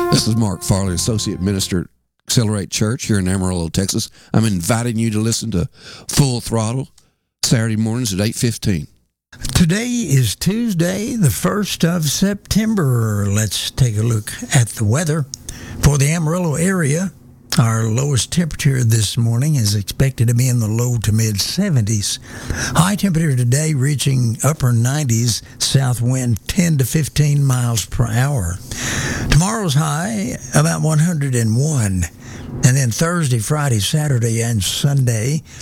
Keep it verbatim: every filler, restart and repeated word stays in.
This is Mark Farley, Associate Minister at Accelerate Church here in Amarillo, Texas. I'm inviting you to listen to Full Throttle Saturday mornings at eight fifteen. Today is Tuesday, the first of September. Let's take a look at the weather for the Amarillo area. Our lowest temperature this morning is expected to be in the low to mid seventies. High temperature today reaching upper nineties, south wind ten to fifteen miles per hour. Tomorrow's high about one hundred one. And then Thursday, Friday, Saturday, and Sunday,